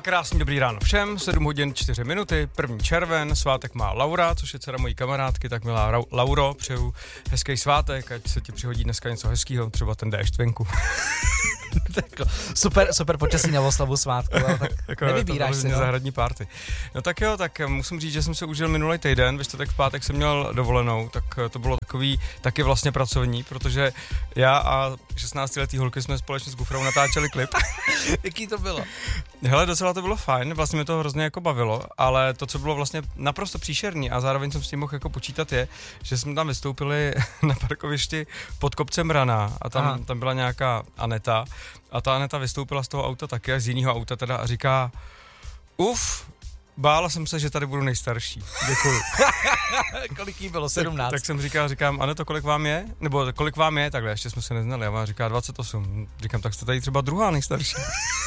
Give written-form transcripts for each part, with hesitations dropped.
Krásný dobrý ráno všem, 7 hodin 4 minuty, 1. červen, svátek má Laura, což je dcera mojí kamarádky, tak milá Lauro, přeju hezký svátek, ať se ti přihodí dneska něco hezkýho, třeba ten déšť venku. super počasí na oslavu svátku, ale tak jako nevybíráš si, no. Zahradní party. No tak jo, tak musím říct, že jsem se užil minulý týden, ve čtvrtek v pátek jsem měl dovolenou, tak to bylo takový taky vlastně pracovní, protože já a 16letý holky jsme společně s Gufrou natáčeli klip. Jaký to bylo? Hele, docela to bylo fajn, vlastně mě to hrozně jako bavilo, ale to, co bylo vlastně naprosto příšerný a zároveň jsem s tím mohl jako počítat je, že jsme tam vystoupili na parkovišti pod kopcem Rana a tam byla nějaká Aneta a ta Aneta vystoupila z toho auta taky a z jiného auta teda a říká bála jsem se, že tady budu nejstarší. Děkuju. Kolik jí bylo? 17. Tak jsem říkám, Aneto, kolik vám je? Nebo kolik vám je? Takhle, ještě jsme se neznali. A ona říká 28. Říkám, tak jste tady třeba druhá nejstarší.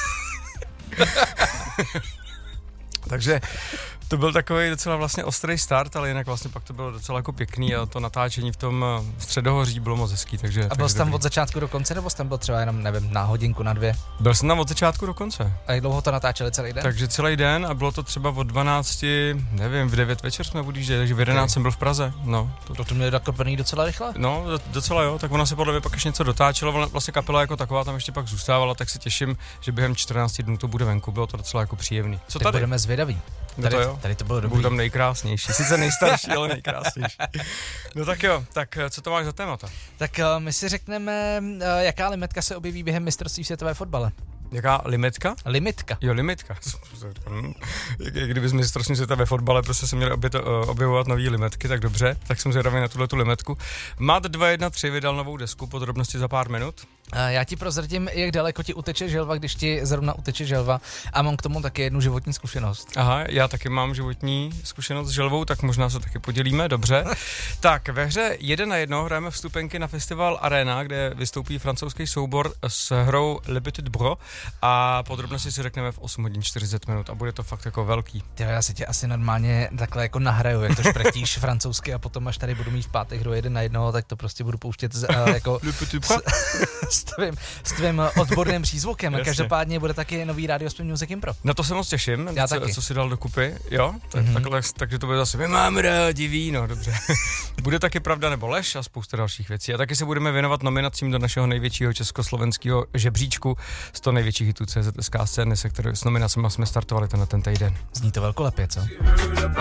Takže to byl takový docela vlastně ostrý start, ale jinak vlastně pak to bylo docela jako pěkný a to natáčení v tom Středohoří bylo moc hezký, takže... A byl jsi tam od začátku do konce, nebo jsi tam byl třeba jenom, nevím, na hodinku, na 2? Byl jsem tam od začátku do konce. A jak dlouho to natáčeli, celý den? Takže celý den a bylo to třeba od 12, nevím, v 9 večer jsme odjížděli, takže v 11 jsem byl v Praze, no. To měli nakropený docela rychle? No, docela jo, tak ona se podle mě pak ještě něco dotáčela, vlastně kapela jako taková tam ještě pak zůstávala, tak se těším, že během 14 dnů to bude venku, bylo to docela jako příjemný. Co tady? Budeme zvědaví. Tady to bylo dobrý. Budu tam nejkrásnější, sice nejstarší, ale nejkrásnější. No tak jo, tak co to máš za témata? Tak my si řekneme, jaká limitka se objeví během mistrovství světové fotbale. Jaká limitka? Limitka. Jo, limitka. Kdyby z mistrovství světa ve fotbale prostě se měli objevovat nový limitky, tak dobře, tak jsem zvědavý na tuhletu limitku. Mat 213 vydal novou desku, podrobnosti za pár minut. Já ti prozradím, jak daleko ti uteče želva, když ti zrovna uteče želva a mám k tomu taky jednu životní zkušenost. Aha, já taky mám životní zkušenost s želvou, tak možná se taky podělíme, dobře. Tak, ve hře 1:1 hrajeme vstupenky na festival Arena, kde vystoupí francouzský soubor s hrou Le Petit Bro a podrobnosti si řekneme v 8 hodin 40 minut a bude to fakt jako velký. Já si tě asi normálně takhle jako nahraju, jak to špretíš francouzsky a potom až tady budu mít v pátek hru 1:1, tak to prostě budu pouštět jako s tvým odborným přízvukem. Jasně. Každopádně bude taky nový Radio Spin Music Impro. Na to se moc těším, co si dal dokupy, jo? Takže to bude zase, my máme rádi víno, dobře. Bude taky Pravda nebo lež a spousta dalších věcí. A taky se budeme věnovat nominacím do našeho největšího československého žebříčku 100 největších hitů CZSK scény, s nominacemi jsme startovali ten týden. Zní to velkolepě, co?